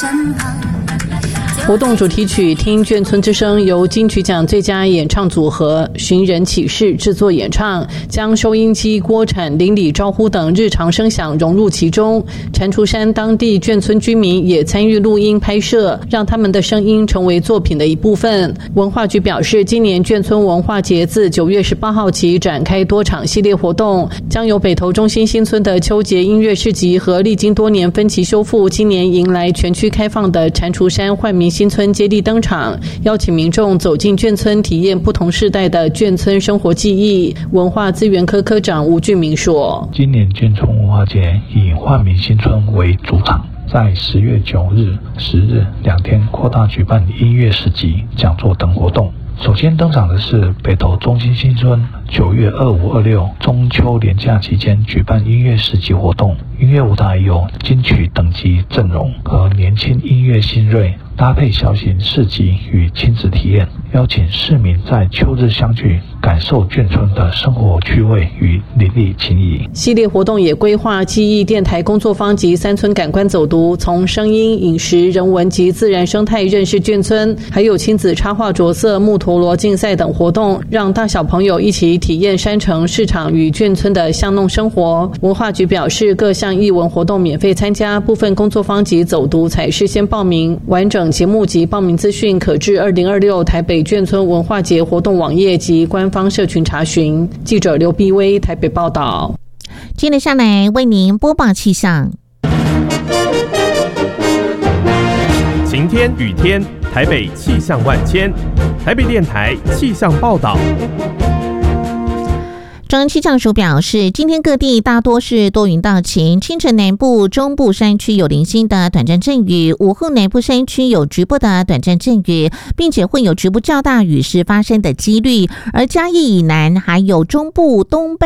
活动主题曲《听眷村之声》由金曲奖最佳演唱组合寻人启事制作演唱，将收音机、锅铲、邻里招呼等日常声响融入其中。蟾蜍山当地眷村居民也参与录音拍摄，让他们的声音成为作品的一部分。文化局表示，今年眷村文化节自9月18号起展开多场系列活动，将由北投中心新村的秋节音乐市集和历经多年分期修复，今年迎来全区开放的蟾蜍山焕民新村接力登场，邀请民众走进眷村，体验不同世代的眷村生活记忆。文化资源科科长吴俊明说， 今年眷村文化节以焕民新村为主场，在10月9日、10日2天扩大举办音乐市集、讲座等活动。首先登场的是北投中心新村9月25、26中秋连假期间举办音乐市集活动，音乐舞台有金曲等级阵容和年轻音乐新锐，搭配小型市集与亲子体验，邀请市民在秋日相聚，感受眷村的生活趣味与邻里情谊。 系列活动也规划记忆电台工作坊及3村感官走读，从声音、饮食、人文及自然生态认识眷村，还有亲子插画着色、木陀螺竞赛等活动，让大小朋友一起体验山城、市场与眷村的巷弄生活。文化局表示，各项艺文活动免费参加，部分工作坊及走读采事先报名，完整节目及报名资讯可至2026台北眷村文化节活动网页及官方社群查询。记者刘碧薇台北报道。 接着下来为您播报气象。 晴天、雨天，台北气象万千。台北电台气象报道。 中央气象署表示，今天各地大多是多云到晴，清晨南部、中部山区有零星的短暂阵雨，午后南部山区有局部的短暂阵雨，并且会有局部较大雨势发生的几率。而嘉义以南还有中部东北